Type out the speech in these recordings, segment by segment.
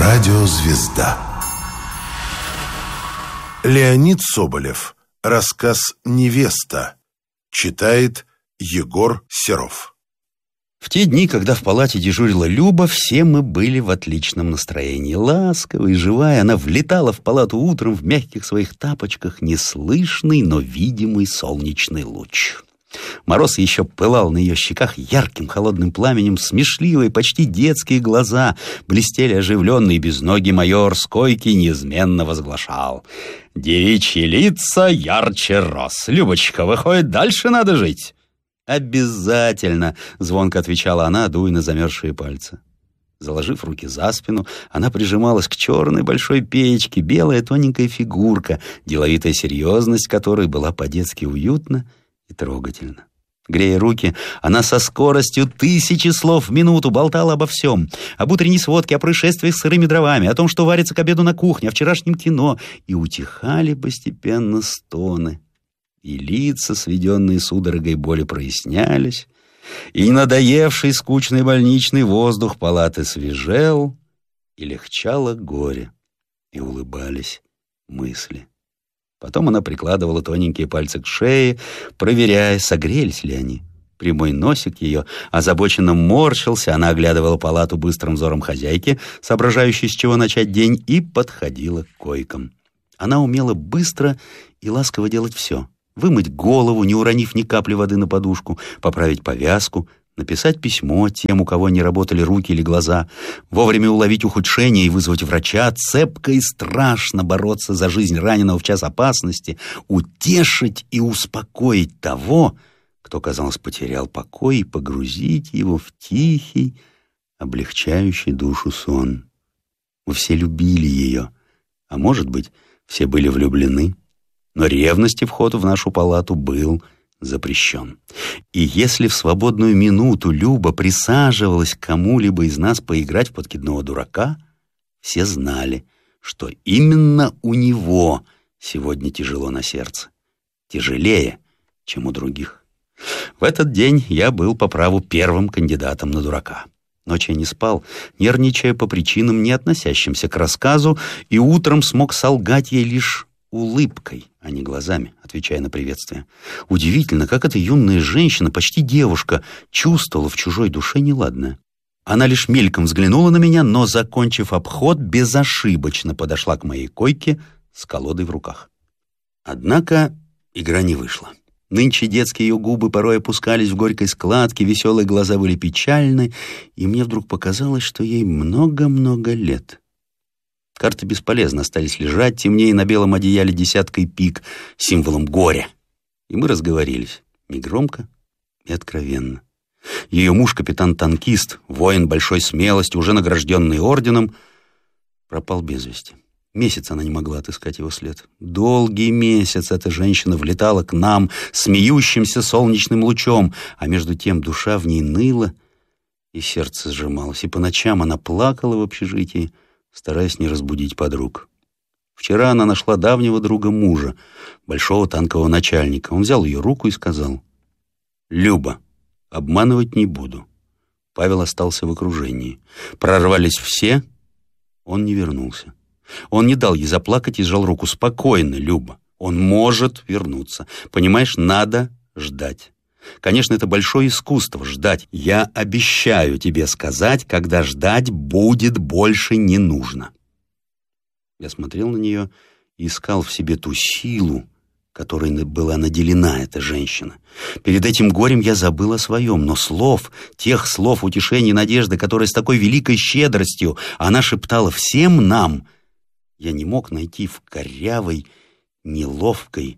Радиозвезда. Леонид Соболев. Рассказ «Невеста». Читает Егор Серов. В те дни, когда в палате дежурила Люба, все мы были в отличном настроении. Ласковая и живая, она влетала в палату утром в мягких своих тапочках, неслышный, но видимый солнечный луч. Мороз еще пылал на ее щеках ярким холодным пламенем, смешливые, почти детские глаза блестели оживленный безногий майор с койки неизменно возглашал: «Девичьи лица ярче роз. Любочка, выходит, дальше надо жить». «Обязательно!» — звонко отвечала она, дуя на замерзшие пальцы. Заложив руки за спину, она прижималась к черной большой печке, белая тоненькая фигурка, деловитая серьезность которой была по-детски уютна и трогательно. Грея руки, она со скоростью 1000 слов в минуту болтала обо всем. Об утренней сводке, о происшествиях с сырыми дровами, о том, что варится к обеду на кухне, о вчерашнем кино. И утихали постепенно стоны. И лица, сведенные судорогой боли, прояснялись. И надоевший скучный больничный воздух палаты свежел, и легчало горе, и улыбались мысли. Потом она прикладывала тоненькие пальцы к шее, проверяя, согрелись ли они. Прямой носик ее озабоченно морщился, она оглядывала палату быстрым взором хозяйки, соображающей, с чего начать день, и подходила к койкам. Она умела быстро и ласково делать все. Вымыть голову, не уронив ни капли воды на подушку, поправить повязку, написать письмо тем, у кого не работали руки или глаза, вовремя уловить ухудшение и вызвать врача, цепко и страшно бороться за жизнь раненого в час опасности, утешить и успокоить того, кто, казалось, потерял покой, и погрузить его в тихий, облегчающий душу сон. Мы все любили ее, а может быть, все были влюблены, но ревности вход в нашу палату был запрещен. И если в свободную минуту Люба присаживалась к кому-либо из нас поиграть в подкидного дурака, все знали, что именно у него сегодня тяжело на сердце. Тяжелее, чем у других. В этот день я был по праву первым кандидатом на дурака. Ночью я не спал, нервничая по причинам, не относящимся к рассказу, и утром смог солгать ей лишь улыбкой, а не глазами, отвечая на приветствие. Удивительно, как эта юная женщина, почти девушка, чувствовала в чужой душе неладное. Она лишь мельком взглянула на меня, но, закончив обход, безошибочно подошла к моей койке с колодой в руках. Однако игра не вышла. Нынче детские ее губы порой опускались в горькой складке, веселые глаза были печальны, и мне вдруг показалось, что ей много-много лет. Карты бесполезно остались лежать, темнее на белом одеяле десяткой пик, символом горя. И мы разговорились, негромко и откровенно. Ее муж, капитан-танкист, воин большой смелости, уже награжденный орденом, пропал без вести. Месяц она не могла отыскать его след. Долгий месяц эта женщина влетала к нам смеющимся солнечным лучом, а между тем душа в ней ныла, и сердце сжималось. И по ночам она плакала в общежитии, стараясь не разбудить подруг. Вчера она нашла давнего друга мужа, большого танкового начальника. Он взял ее руку и сказал: «Люба, обманывать не буду». Павел остался в окружении. Прорвались все, он не вернулся. Он не дал ей заплакать и сжал руку. «Спокойно, Люба, он может вернуться. Понимаешь, надо ждать. Конечно, это большое искусство — ждать. Я обещаю тебе сказать, когда ждать будет больше не нужно». Я смотрел на нее и искал в себе ту силу, которой была наделена эта женщина. Перед этим горем я забыл о своем, но слов, тех слов утешения и надежды, которые с такой великой щедростью она шептала всем нам, я не мог найти в корявой, неловкой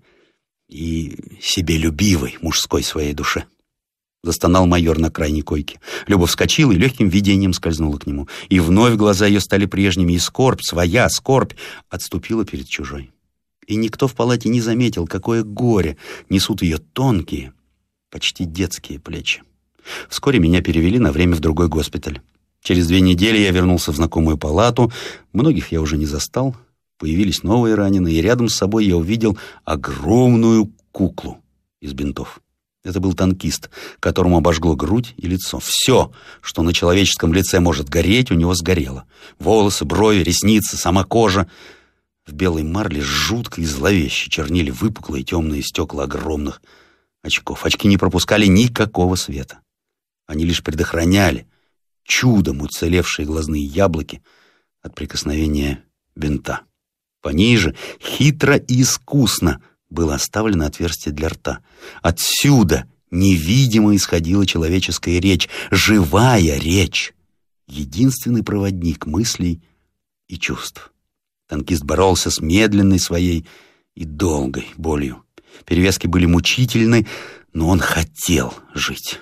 и себелюбивой мужской своей душе. Застонал майор на крайней койке. Люба вскочила и легким видением скользнула к нему. И вновь глаза ее стали прежними, и скорбь, своя скорбь, отступила перед чужой. И никто в палате не заметил, какое горе несут ее тонкие, почти детские плечи. Вскоре меня перевели на время в другой госпиталь. Через 2 недели я вернулся в знакомую палату. Многих я уже не застал. Появились новые раненые, и рядом с собой я увидел огромную куклу из бинтов. Это был танкист, которому обожгло грудь и лицо. Все, что на человеческом лице может гореть, у него сгорело. Волосы, брови, ресницы, сама кожа. В белой марле жутко и зловеще чернили выпуклые темные стекла огромных очков. Очки не пропускали никакого света. Они лишь предохраняли чудом уцелевшие глазные яблоки от прикосновения бинта. Пониже, хитро и искусно, было оставлено отверстие для рта. Отсюда невидимо исходила человеческая речь, живая речь, единственный проводник мыслей и чувств. Танкист боролся с медленной своей и долгой болью. Перевязки были мучительны, но он хотел жить.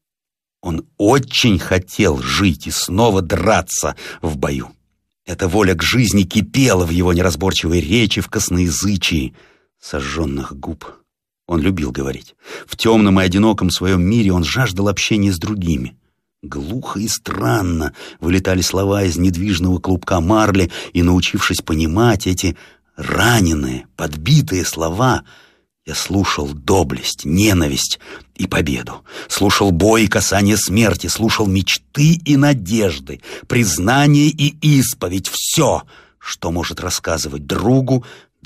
Он очень хотел жить и снова драться в бою. Эта воля к жизни кипела в его неразборчивой речи, в косноязычии сожженных губ. Он любил говорить. В темном и одиноком своем мире он жаждал общения с другими. Глухо и странно вылетали слова из недвижного клубка марли, и, научившись понимать эти раненые, подбитые слова, я слушал доблесть, ненависть и победу. Слушал бой и касание смерти, слушал мечты и надежды, признание и исповедь. Все, что может рассказывать другу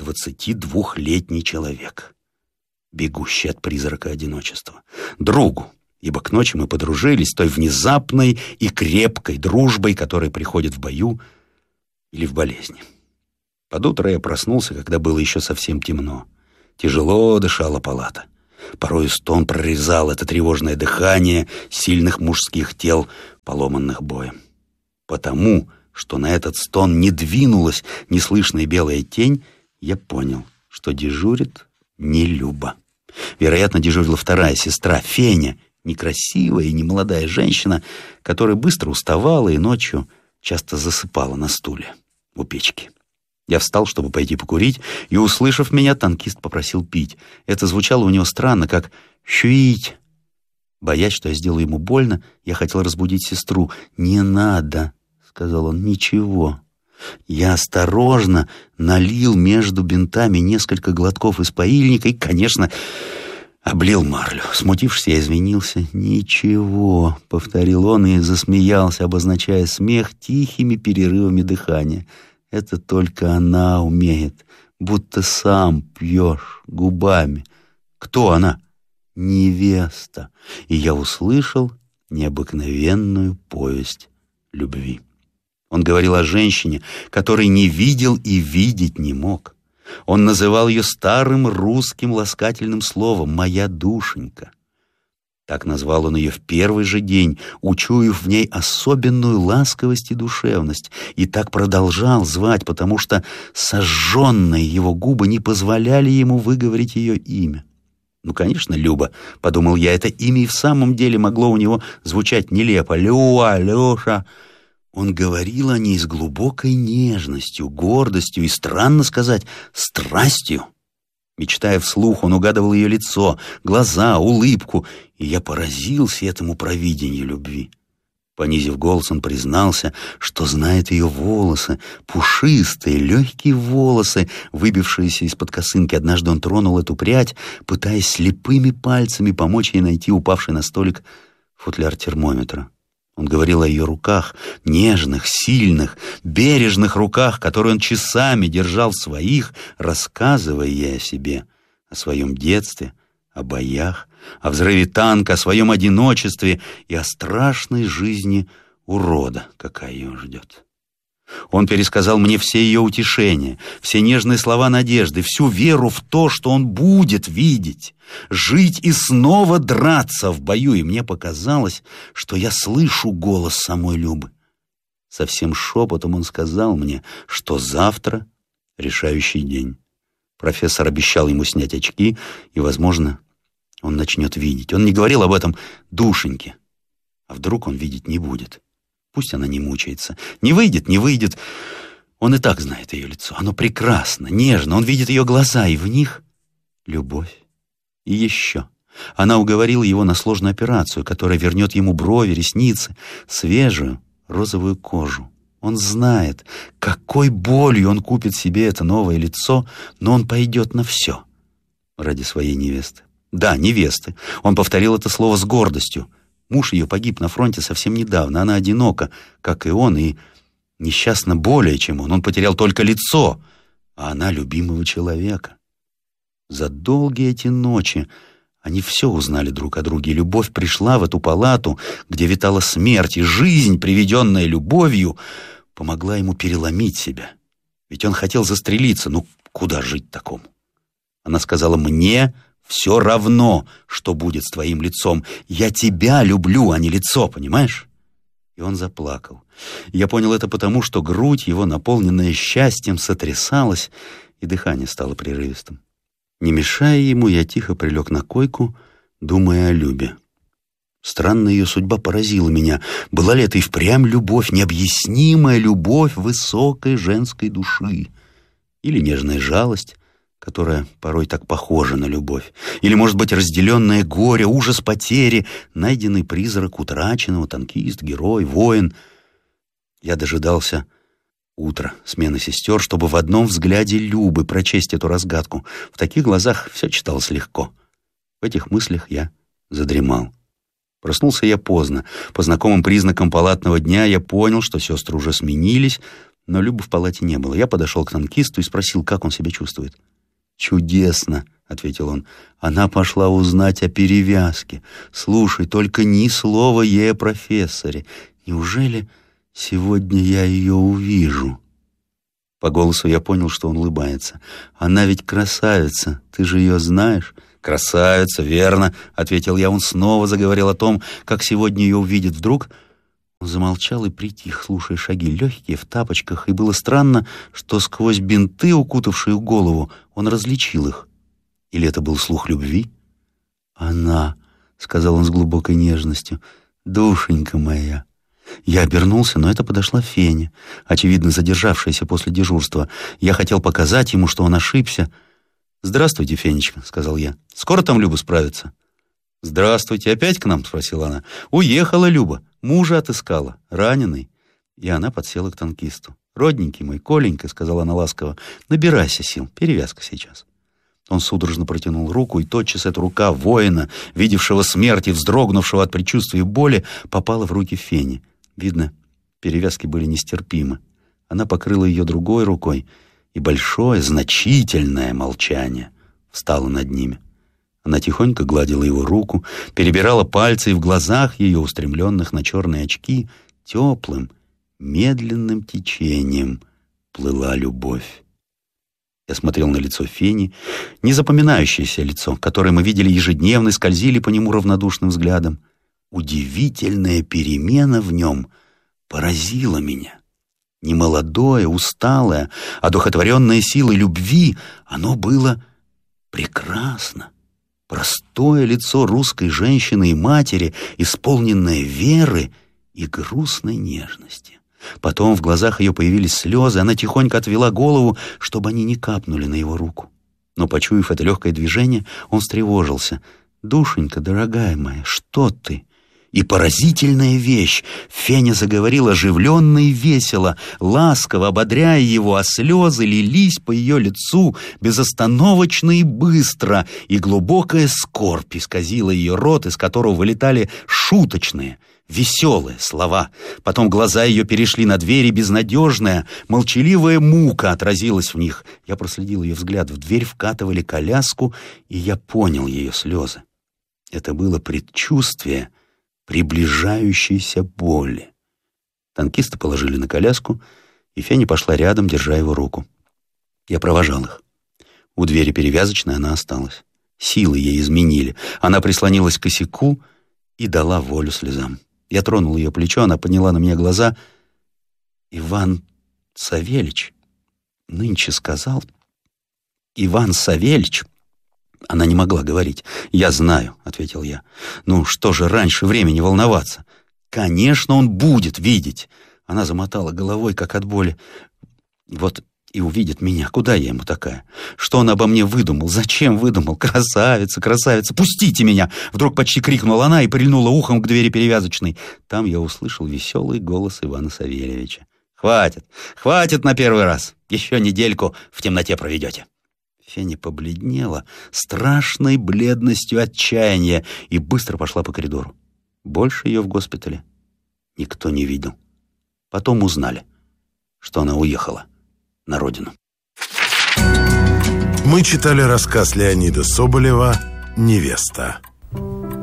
22-летний человек, бегущий от призрака одиночества. Другу, ибо к ночи мы подружились той внезапной и крепкой дружбой, которая приходит в бою или в болезни. Под утро я проснулся, когда было еще совсем темно. Тяжело дышала палата. Порой стон прорезал это тревожное дыхание сильных мужских тел, поломанных боем. Потому, что на этот стон не двинулась неслышная белая тень, я понял, что дежурит не Люба. Вероятно, дежурила вторая сестра, Феня, некрасивая и немолодая женщина, которая быстро уставала и ночью часто засыпала на стуле у печки. Я встал, чтобы пойти покурить, и, услышав меня, танкист попросил пить. Это звучало у него странно, как «щуить». Боясь, что я сделаю ему больно, я хотел разбудить сестру. «Не надо», — сказал он, — «ничего». Я осторожно налил между бинтами несколько глотков из поильника и, конечно, облил марлю. Смутившись, я извинился. «Ничего», — повторил он и засмеялся, обозначая смех тихими перерывами дыхания. «Это только она умеет, будто сам пьешь губами». «Кто она?» «Невеста». И я услышал необыкновенную повесть любви. Он говорил о женщине, которой не видел и видеть не мог. Он называл ее старым русским ласкательным словом «моя душенька». Так назвал он ее в первый же день, учуяв в ней особенную ласковость и душевность, и так продолжал звать, потому что сожженные его губы не позволяли ему выговорить ее имя. Ну, конечно, Люба, подумал я, это имя и в самом деле могло у него звучать нелепо. Люа, Леша. Он говорил о ней с глубокой нежностью, гордостью и, странно сказать, страстью. Мечтая вслух, он угадывал ее лицо, глаза, улыбку, и я поразился этому провидению любви. Понизив голос, он признался, что знает ее волосы, пушистые, легкие волосы, выбившиеся из-под косынки. Однажды он тронул эту прядь, пытаясь слепыми пальцами помочь ей найти упавший на столик футляр термометра. Он говорил о ее руках, нежных, сильных, бережных руках, которые он часами держал в своих, рассказывая ей о себе, о своем детстве, о боях, о взрыве танка, о своем одиночестве и о страшной жизни урода, какая ее ждет. Он пересказал мне все ее утешения, все нежные слова надежды, всю веру в то, что он будет видеть, жить и снова драться в бою, и мне показалось, что я слышу голос самой Любы. Совсем шепотом он сказал мне, что завтра решающий день. Профессор обещал ему снять очки, и, возможно, он начнет видеть. Он не говорил об этом душеньке. А вдруг он видеть не будет? Пусть она не мучается. Не выйдет, не выйдет. Он и так знает ее лицо. Оно прекрасно, нежно. Он видит ее глаза, и в них любовь. И еще. Она уговорила его на сложную операцию, которая вернет ему брови, ресницы, свежую розовую кожу. Он знает, какой болью он купит себе это новое лицо, но он пойдет на все ради своей невесты. Да, невесты. Он повторил это слово с гордостью. Муж ее погиб на фронте совсем недавно. Она одинока, как и он, и несчастна более, чем он. Он потерял только лицо, а она любимого человека. За долгие эти ночи они все узнали друг о друге. Любовь пришла в эту палату, где витала смерть, и жизнь, приведенная любовью, помогла ему переломить себя. Ведь он хотел застрелиться. Ну, куда жить такому? Она сказала: «Мне все равно, что будет с твоим лицом. Я тебя люблю, а не лицо, понимаешь?» И он заплакал. Я понял это потому, что грудь его, наполненная счастьем, сотрясалась, и дыхание стало прерывистым. Не мешая ему, я тихо прилег на койку, думая о Любе. Странная ее судьба поразила меня. Была ли это и впрямь любовь, необъяснимая любовь высокой женской души? Или нежная жалость, которая порой так похожа на любовь? Или, может быть, разделенное горе, ужас потери, найденный призрак утраченного, танкист, герой, воин? Я дожидался утра, смены сестер, чтобы в одном взгляде Любы прочесть эту разгадку. В таких глазах все читалось легко. В этих мыслях я задремал. Проснулся я поздно. По знакомым признакам палатного дня я понял, что сестры уже сменились, но Любы в палате не было. Я подошел к танкисту и спросил, как он себя чувствует. «Чудесно», — ответил он. «Она пошла узнать о перевязке. Слушай, только ни слова ей о профессоре. Неужели сегодня я ее увижу?» По голосу я понял, что он улыбается. «Она ведь красавица, ты же ее знаешь?» «Красавица, верно», — ответил я. Он снова заговорил о том, как сегодня ее увидит. Вдруг он замолчал и притих, слушая шаги, легкие, в тапочках, и было странно, что сквозь бинты, укутавшие голову, он различил их. Или это был слух любви? «Она», — сказал он с глубокой нежностью, — «душенька моя». Я обернулся, но это подошла Феня, очевидно задержавшаяся после дежурства. Я хотел показать ему, что он ошибся. «Здравствуйте, Фенечка», — сказал я. «Скоро там Люба справится?» «Здравствуйте, опять к нам?» — спросила она. «Уехала Люба, мужа отыскала, раненый». И она подсела к танкисту. «Родненький мой, Коленька», — сказала она ласково, — «набирайся сил, перевязка сейчас». Он судорожно протянул руку, и тотчас эта рука воина, видевшего смерть и вздрогнувшего от предчувствия боли, попала в руки Фени. Видно, перевязки были нестерпимы. Она покрыла ее другой рукой, и большое, значительное молчание встало над ними. Она тихонько гладила его руку, перебирала пальцы, и в глазах ее, устремленных на черные очки, теплым, медленным течением плыла любовь. Я смотрел на лицо Фени, незапоминающееся лицо, которое мы видели ежедневно и скользили по нему равнодушным взглядом. Удивительная перемена в нем поразила меня. Немолодое, усталое, одухотворенное силой любви, оно было прекрасно. Простое лицо русской женщины и матери, исполненное веры и грустной нежности. Потом в глазах ее появились слезы, она тихонько отвела голову, чтобы они не капнули на его руку. Но, почуяв это легкое движение, он встревожился. «Душенька, дорогая моя, что ты?» И поразительная вещь. Феня заговорила оживленно и весело, ласково ободряя его, а слезы лились по ее лицу безостановочно и быстро, и глубокая скорбь исказила ее рот, из которого вылетали шуточные, веселые слова. Потом глаза ее перешли на дверь, и безнадежная, молчаливая мука отразилась в них. Я проследил ее взгляд. В дверь вкатывали коляску, и я понял ее слезы. Это было предчувствие приближающейся боли. Танкисты положили на коляску, и Феня пошла рядом, держа его руку. Я провожал их. У двери перевязочной она осталась. Силы ей изменили. Она прислонилась к косяку и дала волю слезам. Я тронул ее плечо, она подняла на меня глаза. «Иван Савельич нынче сказал...» «Иван Савельич...» Она не могла говорить. «Я знаю», — ответил я. «Ну, что же раньше времени волноваться? Конечно, он будет видеть». Она замотала головой, как от боли. «Вот и увидит меня. Куда я ему такая? Что он обо мне выдумал? Зачем выдумал? Красавица, красавица, пустите меня!» Вдруг почти крикнула она и прильнула ухом к двери перевязочной. Там я услышал веселый голос Ивана Савельевича. «Хватит, хватит на первый раз. Еще недельку в темноте проведете». Феня побледнела страшной бледностью отчаяния и быстро пошла по коридору. Больше ее в госпитале никто не видел. Потом узнали, что она уехала на родину. Мы читали рассказ Леонида Соболева «Невеста».